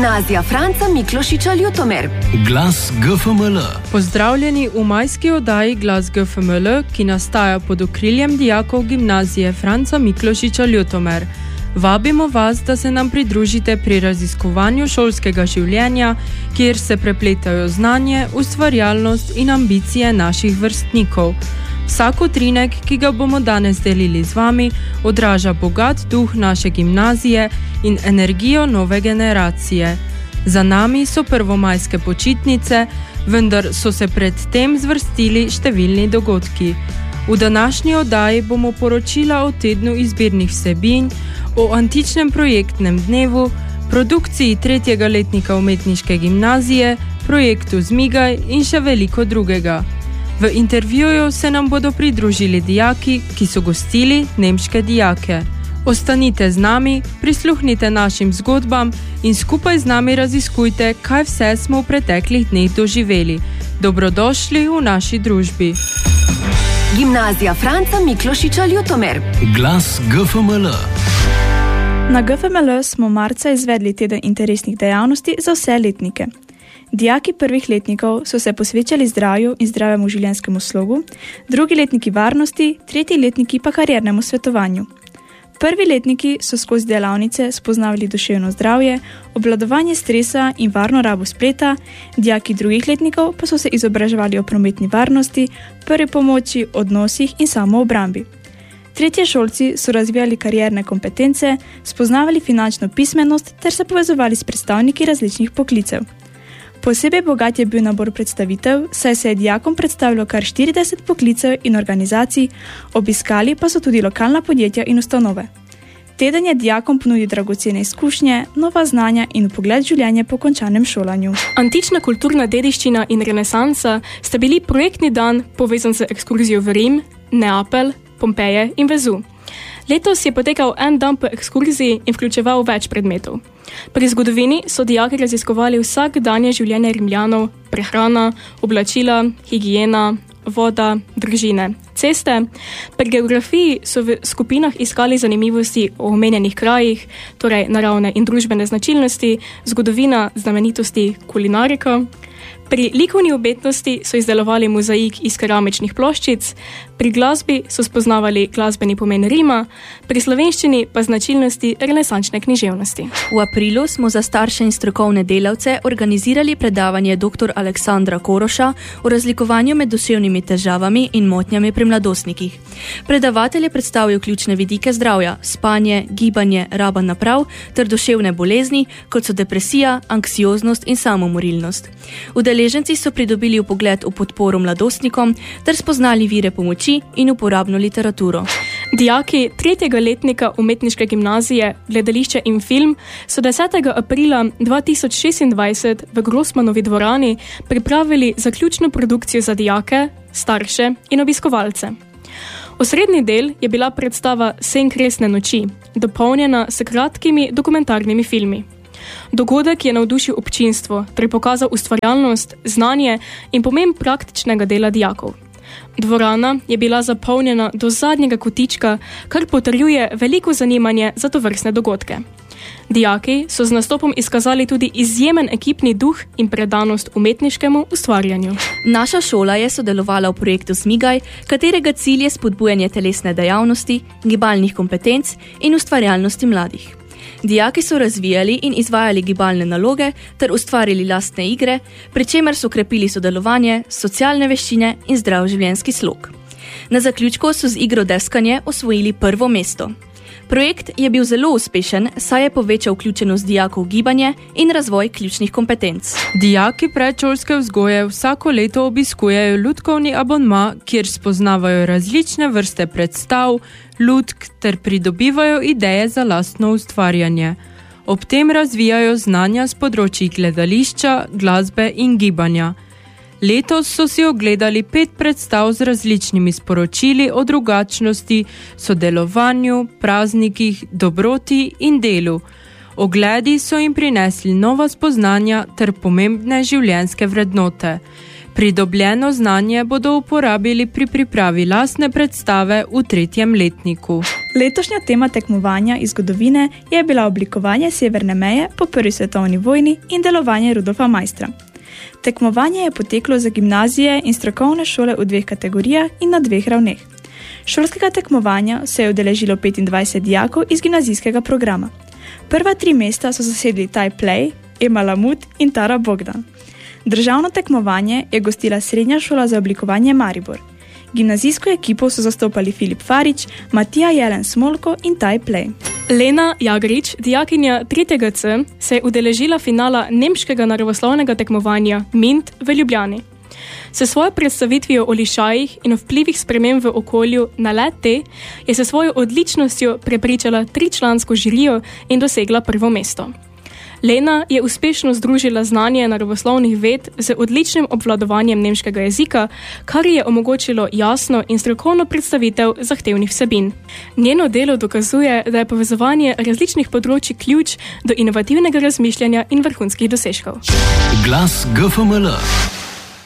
Gimnazija Franca Miklošiča Ljutomer. Glas GFML. Pozdravljeni v majski oddaji Glas GFML, ki nastaja pod okriljem dijakov Gimnazije Franca Miklošiča Ljutomer. Vabimo vas, da se nam pridružite pri raziskovanju šolskega življenja, kjer se prepletajo znanje, ustvarjalnost in ambicije naših vrstnikov. Vsak utrinek, ki ga bomo danes delili z vami, odraža bogat duh naše gimnazije in energijo nove generacije. Za nami so prvomajske počitnice, vendar so se pred tem zvrstili številni dogodki. V današnji oddaji bomo poročila o tednu izbirnih vsebin, o antičnem projektnem dnevu, produkciji 3. letnika umetniške gimnazije, projektu Zmigaj in še veliko drugega. V intervjuju se nam bodo pridružili dijaki, ki so gostili nemške dijake. Ostanite z nami, prisluhnite našim zgodbam in skupaj z nami raziskujte, kaj vse smo v preteklih dneh doživeli. Dobrodošli v naši družbi. Gimnazija Franca Miklošiča Ljutomer. Glas GFML. Na GFML smo marca izvedli teden interesnih dejavnosti za vse letnike. Dijaki prvih letnikov so se posvečali zdravju in zdravemu življenjskemu slogu, drugi letniki varnosti, tretji letniki pa kariernemu svetovanju. Prvi letniki so skozi delavnice spoznavali duševno zdravje, obvladovanje stresa in varno rabo spleta, dijaki drugih letnikov pa so se izobraževali o prometni varnosti, prvi pomoči, odnosih in samoobrambi. Tretješolci so razvijali karierne kompetence, spoznavali finančno pismenost ter se povezovali s predstavniki različnih poklicev. Posebej bogat je bil nabor predstavitev, saj se je dijakom predstavilo kar 40 poklicev in organizacij, obiskali pa so tudi lokalna podjetja in ustanove. Teden je dijakom ponudil dragocene izkušnje, nova znanja in vpogled življenje po končanem šolanju. Antična kulturna dediščina in renesansa sta bili projektni dan povezan z ekskurzijo v Rim, Neapelj, Pompeje in Vezu. Letos je potekal en dan po ekskurziji in vključeval več predmetov. Pri zgodovini so dijaki raziskovali vsakdanje življenje Rimljanov, prehrana, oblačila, higiena, voda, družine, ceste. Pri geografiji so v skupinah iskali zanimivosti o omenjenih krajih, torej naravne in družbene značilnosti, zgodovina, znamenitosti, kulinarika. Pri likovni umetnosti so izdelovali mozaik iz keramičnih ploščic, pri glasbi so spoznavali glasbeni pomen Rima, pri slovenščini pa značilnosti renesančne književnosti. V aprilu smo za starše in strokovne delavce organizirali predavanje dr. Aleksandra Koroša o razlikovanju med duševnimi težavami in motnjami pri mladostnikih. Predavatelj je predstavil ključne vidike zdravja, spanje, gibanje, raba naprav ter duševne bolezni, kot so depresija, anksioznost in samomorilnost. Udeleženci so pridobili vpogled v podporo mladostnikom ter spoznali vire pomoči in uporabno literaturo. Dijaki 3. letnika umetniške gimnazije, gledališče in film so 10. aprila 2026 v Grossmanovi dvorani pripravili zaključno produkcijo za dijake, starše in obiskovalce. Osrednji del je bila predstava Sen kresne noči, dopolnjena s kratkimi dokumentarnimi filmi. Dogodek je navdušil občinstvo ter pokazal ustvarjalnost, znanje in pomen praktičnega dela dijakov. Dvorana je bila zapolnjena do zadnjega kotička, kar potrjuje veliko zanimanje za tovrstne dogodke. Dijaki so z nastopom izkazali tudi izjemen ekipni duh in predanost umetniškemu ustvarjanju. Naša šola je sodelovala v projektu Zmigaj, katerega cilj je spodbujanje telesne dejavnosti, gibalnih kompetenc in ustvarjalnosti mladih. Dijaki so razvijali in izvajali gibalne naloge ter ustvarili lastne igre, pri čemer so krepili sodelovanje, socialne veščine in zdrav življenjski slog. Na zaključku so z igro deskanje osvojili prvo mesto. Projekt je bil zelo uspešen, saj je povečal vključenost dijakov v gibanje in razvoj ključnih kompetenc. Dijaki predšolske vzgoje vsako leto obiskujejo lutkovni abonma, kjer spoznavajo različne vrste predstav, lutk ter pridobivajo ideje za lastno ustvarjanje. Ob tem razvijajo znanja z področij gledališča, glasbe in gibanja. Letos so si ogledali 5 predstav z različnimi sporočili o drugačnosti, sodelovanju, praznikih, dobroti in delu. Ogledi so jim prinesli nova spoznanja ter pomembne življenjske vrednote. Pridobljeno znanje bodo uporabili pri pripravi lastne predstave v 3. letniku. Letošnja tema tekmovanja iz zgodovine je bila oblikovanje severne meje po prvi svetovni vojni in delovanje Rudolfa Maistra. Tekmovanje je poteklo za gimnazije in strokovne šole v 2 kategorijah in na 2 ravneh. Šolskega tekmovanja se je udeležilo 25 dijakov iz gimnazijskega programa. Prva 3 mesta so zasedli Tai Plej, Ema Lamut in Tara Bogdan. Državno tekmovanje je gostila Srednja šola za oblikovanje Maribor. Gimnazijsko ekipo so zastopali Filip Farič, Matija Jelen Smolko in Tai Plej. Lena Jagrič, dijakinja 3. C, se je udeležila finala nemškega naravoslovnega tekmovanja MINT v Ljubljani. S svojo predstavitvijo o lišajih in vplivih sprememb v okolju na le-te je se svojo odličnostjo prepričala 3-člansko žirijo in dosegla prvo mesto. Lena je uspešno združila znanje naravoslovnih ved z odličnim obvladovanjem nemškega jezika, kar je omogočilo jasno in strokovno predstavitev zahtevnih vsebin. Njeno delo dokazuje, da je povezovanje različnih področij ključ do inovativnega razmišljanja in vrhunskih dosežkov. Glas GFML.